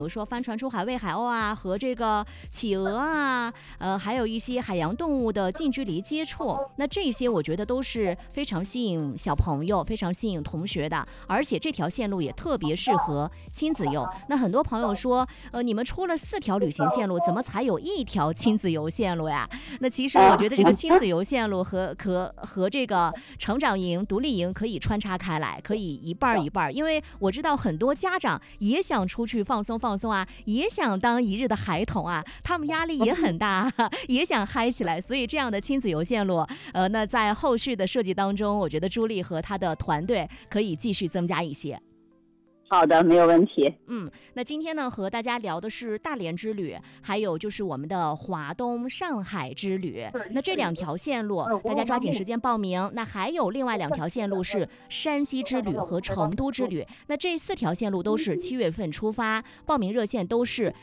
比如说帆船出海喂海鸥啊，和这个企鹅啊，还有一些海洋动物的近距离接触，那这些我觉得都是非常吸引小朋友、非常吸引同学的，而且这条线路也特别适合亲子游。那很多朋友说，你们出了4条旅行线路，怎么才有1条亲子游线路呀？那其实我觉得这个亲子游线路和这个成长营、独立营可以穿插开来，可以一半一半，因为我知道很多家长也想出去放松啊，也想当一日的孩童啊，他们压力也很大，也想嗨起来，所以这样的亲子游线路，那在后续的设计当中，我觉得朱莉和她的团队可以继续增加一些。 好的，没有问题。 那今天呢，和大家聊的是大连之旅，还有就是我们的华东上海之旅。那这2条线路，大家抓紧时间报名。那还有另外2条线路是山西之旅和成都之旅。那这4条线路都是7月份出发，报名热线都是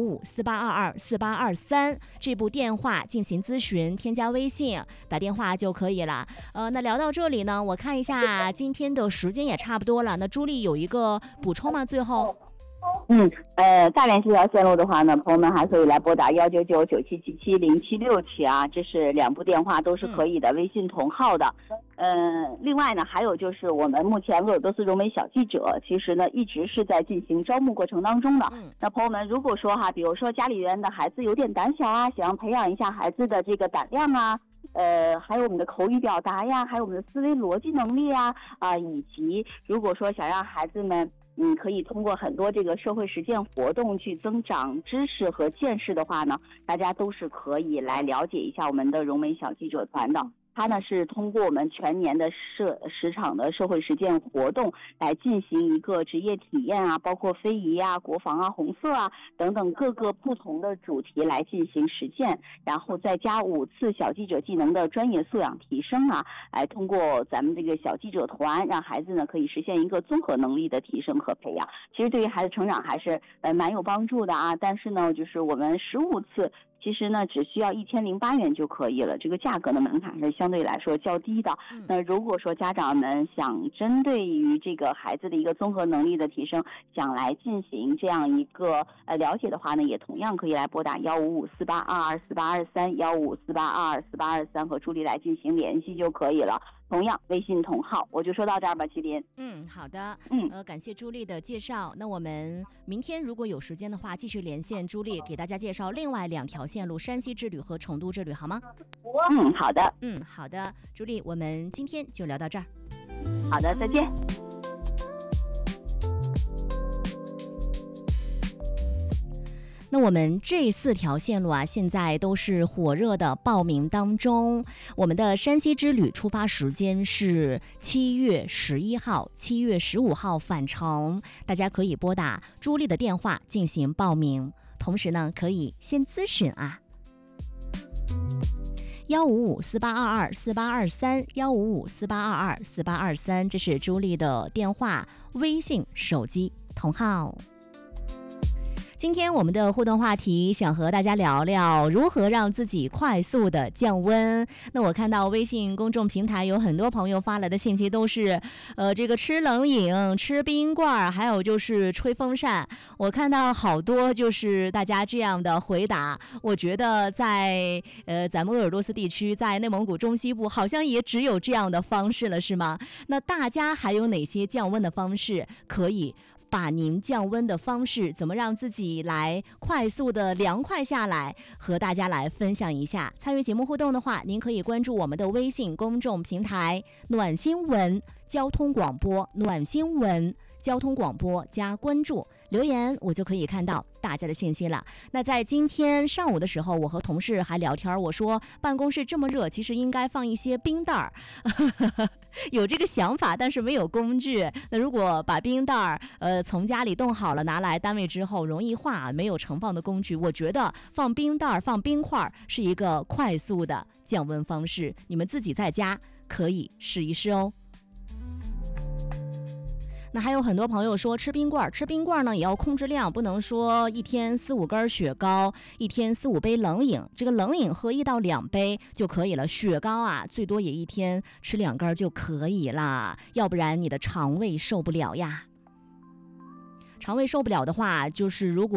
15548224823，这部电话进行咨询，添加微信打电话就可以了。那聊到这里呢，我看一下今天的时间也差不多了。那朱莉有一个补充吗？最后， 大连这条线路的话呢，朋友们还可以来拨打19997770767啊，这是2部电话都是可以的，微信同号的。另外呢，还有就是我们目前鄂尔多斯融媒小记者，其实呢一直是在进行招募过程当中的。那朋友们如果说比如说家里人的孩子有点胆小啊，想要培养一下孩子的这个胆量啊。还有我们的口语表达呀，还有我们的思维逻辑能力呀，以及如果说想让孩子们可以通过很多这个社会实践活动去增长知识和见识的话呢，大家都是可以来了解一下我们的融媒小记者团的。它呢是通过我们全年的10场的社会实践活动来进行一个职业体验啊，包括非遗啊、国防啊、红色啊等等各个不同的主题来进行实践，然后再加5次小记者技能的专业素养提升啊，来通过咱们这个小记者团，让孩子呢可以实现一个综合能力的提升和培养。其实对于孩子成长还是蛮有帮助的啊。但是呢，就是我们15次。其实呢，只需要1008元就可以了，这个价格的门槛是相对来说较低的。那如果说家长们想针对于这个孩子的一个综合能力的提升，想来进行这样一个了解的话呢，也同样可以来拨打15548224823，15548224823和朱莉来进行联系就可以了。同样微信同号。我就说到这儿吧，麒麟。 好的。感谢朱莉的介绍。那我们明天如果有时间的话，继续连线朱莉，给大家介绍另外2条线路：山西之旅和成都之旅，好吗？ 好的。 好的，朱莉，我们今天就聊到这儿。 好的，再见。 那我们这4条线路啊，现在都是火热的报名当中。我们的山西之旅出发时间是7月11号、7月15号返程，大家可以拨打朱莉的电话进行报名，同时呢，可以先咨询啊。15548224823，15548224823，这是朱莉的电话，微信、手机同号。今天我们的互动话题想和大家聊聊如何让自己快速的降温。那我看到微信公众平台有很多朋友发来的信息都是这个吃冷饮、吃冰棍，还有就是吹风扇。我看到好多就是大家这样的回答。我觉得在咱们鄂尔多斯地区，在内蒙古中西部好像也只有这样的方式了，是吗？那大家还有哪些降温的方式可以把您降温的方式怎么让自己来快速的凉快下来，和大家来分享一下。参与节目互动的话，您可以关注我们的微信公众平台暖新闻交通广播，暖新闻交通广播加关注，留言我就可以看到大家的信息了。那在今天上午的时候，我和同事还聊天，我说办公室这么热，其实应该放一些冰袋儿有这个想法，但是没有工具。那如果把冰袋儿从家里冻好了拿来单位之后容易化，没有盛放的工具，我觉得放冰袋儿、放冰块是一个快速的降温方式，你们自己在家可以试一试哦。那还有很多朋友说吃冰棍呢也要控制量，不能说一天4、5根雪糕，一天4、5杯冷饮，这个冷饮喝1到2杯就可以了，雪糕啊最多也一天吃2根就可以了，要不然你的肠胃受不了呀。肠胃受不了的话，就是如果